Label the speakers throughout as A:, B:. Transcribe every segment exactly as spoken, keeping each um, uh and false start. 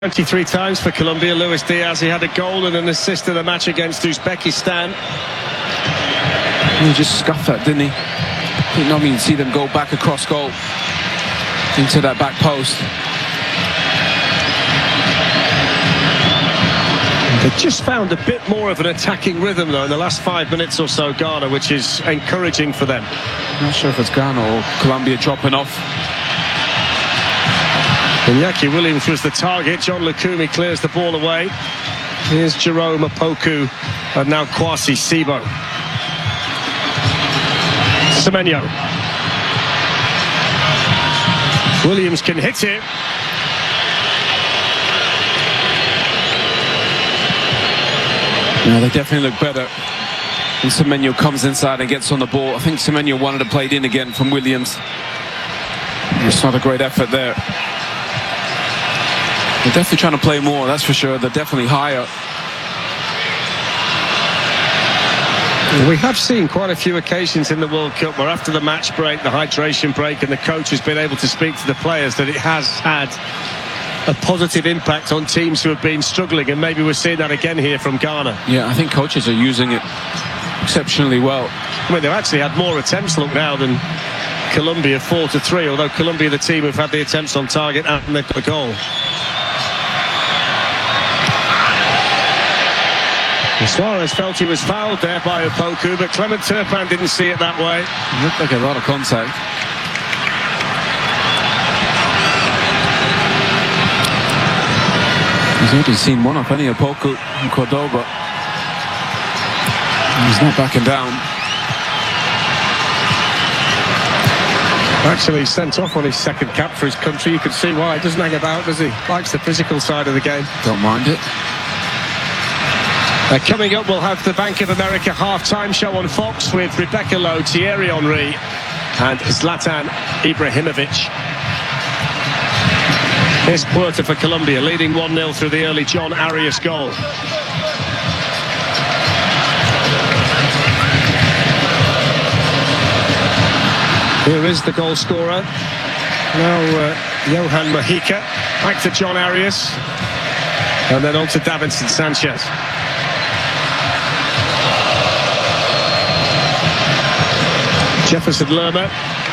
A: twenty-three times for Colombia. Luis Diaz, he had a goal and an assist in the match against Uzbekistan.
B: He just scuffed that, didn't he? I think normally you'd see them go back across goal into that back post.
A: They've just found a bit more of an attacking rhythm though in the last five minutes or so, Ghana, which is encouraging for them.
B: Not sure if it's Ghana or Colombia dropping off.
A: Iñaki Williams was the target. John Lukumi clears the ball away. Here's Jerome Opoku and now Kwasi Sibo. Semenyo. Williams can hit it.
B: Yeah, they definitely look better when Semenyo comes inside and gets on the ball. I think Semenyo wanted to play it in again from Williams. It's not a great effort there. They're definitely trying to play more, that's for sure. They're definitely higher.
A: We have seen quite a few occasions in the World Cup where after the match break, the hydration break, and the coach has been able to speak to the players, that it has had a positive impact on teams who have been struggling, and maybe we're seeing that again here from Ghana.
B: Yeah, I think coaches are using it exceptionally well.
A: I mean, they've actually had more attempts, look now, than Colombia, four to three, although Colombia, the team who've had the attempts on target, and they've got a goal. Suarez felt he was fouled there by Opoku, but Clement Turpin didn't see it that way.
B: It looked like a lot of contact. He's already seen one of any Opoku in Cordoba. He's not backing down.
A: Actually sent off on his second cap for his country. You can see why. He doesn't hang about, does he? Likes the physical side of the game.
B: Don't mind it.
A: Uh, coming up, we'll have the Bank of America half-time show on Fox with Rebecca Lowe, Thierry Henry and Zlatan Ibrahimovic. Here's Puerta for Colombia, leading one nil through the early John Arias goal. Here is the goal scorer. Now uh, Johan Mojica, back to John Arias, and then on to Davinson Sanchez. Jefferson Lerma.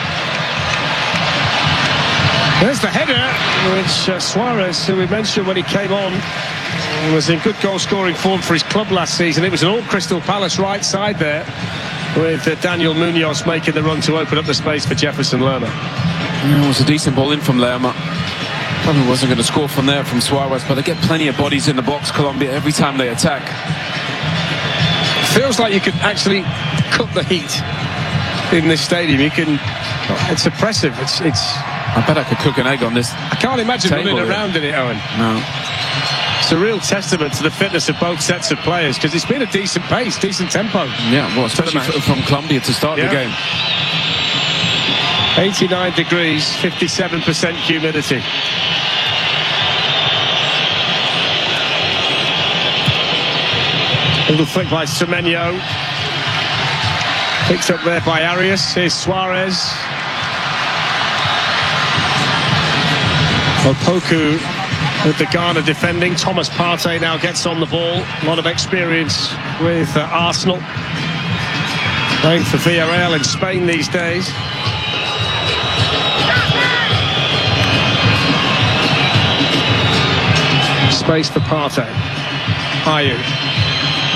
A: There's the header, which uh, Suarez, who we mentioned when he came on, was in good goal-scoring form for his club last season. It was an all Crystal Palace right side there, with uh, Daniel Munoz making the run to open up the space for Jefferson Lerma.
B: Yeah, it was a decent ball in from Lerma. Probably wasn't going to score from there from Suarez, but they get plenty of bodies in the box, Colombia, every time they attack.
A: Feels like you could actually cut the heat in this stadium. You can, it's oppressive. It's, it's.
B: I bet I could cook an egg on this.
A: I can't imagine running
B: here.
A: around in it, Owen.
B: No.
A: It's a real testament to the fitness of both sets of players, because it's been a decent pace, decent tempo.
B: Yeah, well, especially from Colombia to start yeah. the game.
A: eighty-nine degrees, fifty-seven percent humidity. Little flick by Semenyo. Picked up there by Arias. Here's Suarez. Opoku with the Ghana defending. Thomas Partey now gets on the ball. A lot of experience with uh, Arsenal. Playing for Villarreal in Spain these days. Space for Partey. Ayew.